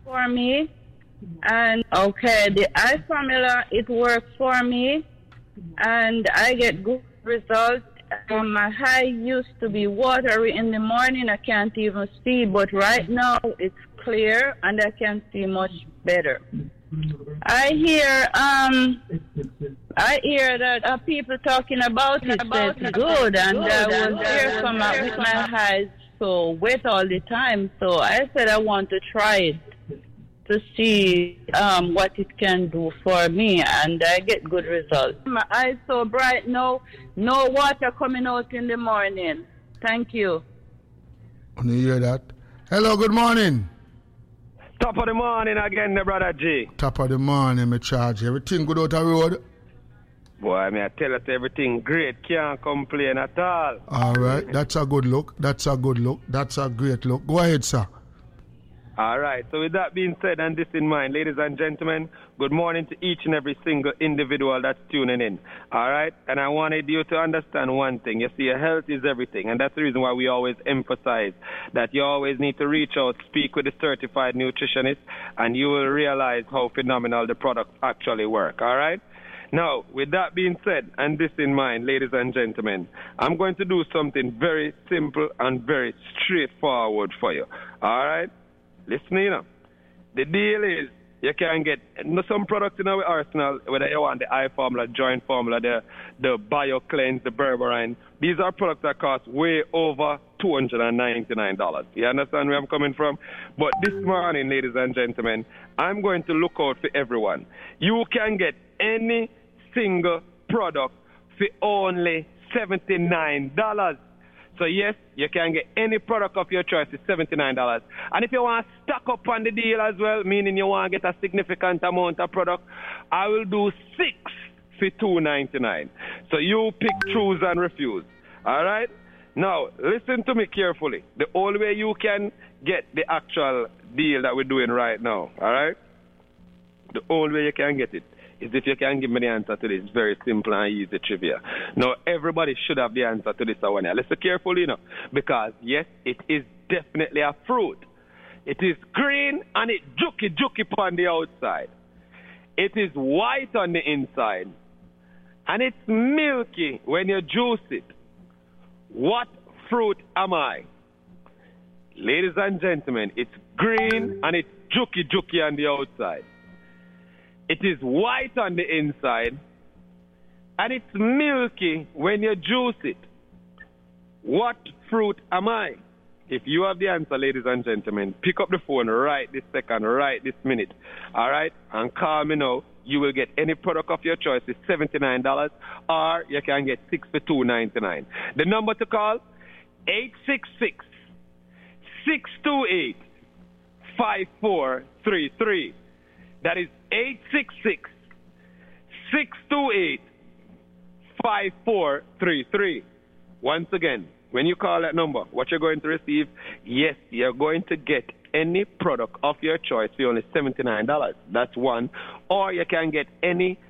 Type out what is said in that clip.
for me. And okay, the eye formula, it works for me. And I get good results. My eye used to be watery in the morning. I can't even see. But right now, it's clear and I can see much better. I hear that people talking about it. It's good, and I was here with my eyes so wet all the time. So I said I want to try it to see what it can do for me, and I get good results. My eyes so bright now, no water coming out in the morning. Thank you. Can you hear that? Hello, good morning. Top of the morning again, the brother G. Top of the morning, me charge. Everything good out the road? Boy, I tell us everything great. Can't complain at all. All right. That's a good look. That's a good look. That's a great look. Go ahead, sir. All right. So with that being said and this in mind, ladies and gentlemen, good morning to each and every single individual that's tuning in. All right. And I wanted you to understand one thing. You see, your health is everything. And that's the reason why we always emphasize that you always need to reach out, speak with a certified nutritionist, and you will realize how phenomenal the products actually work. All right. Now, with that being said, and this in mind, ladies and gentlemen, I'm going to do something very simple and very straightforward for you. All right? Listen, you know. The deal is you can get some products in our arsenal, whether you want the eye formula, joint formula, the BioCleanse, the Berberine. These are products that cost way over $299. You understand where I'm coming from? But this morning, ladies and gentlemen, I'm going to look out for everyone. You can get any single product for only $79. So yes, you can get any product of your choice for $79. And if you want to stock up on the deal as well, meaning you want to get a significant amount of product, I will do 6 for $299. So you pick, choose, and refuse. All right? Now, listen to me carefully. The only way you can get the actual deal that we're doing right now, all right? The only way you can get it is if you can give me the answer to this very simple and easy trivia. Now, everybody should have the answer to this one. Listen carefully, because, yes, it is definitely a fruit. It is green and it's juky on the outside. It is white on the inside. And it's milky when you juice it. What fruit am I? Ladies and gentlemen, it's green and it's juky on the outside. It is white on the inside, and it's milky when you juice it. What fruit am I? If you have the answer, ladies and gentlemen, pick up the phone right this second, right this minute, all right? And call me now. You will get any product of your choice. It's $79, or you can get 6 for $299. The number to call, 866-628-5433. That is 866-628-5433. Once again, when you call that number, what you're going to receive, yes, you're going to get any product of your choice for only $79. That's one. Or you can get any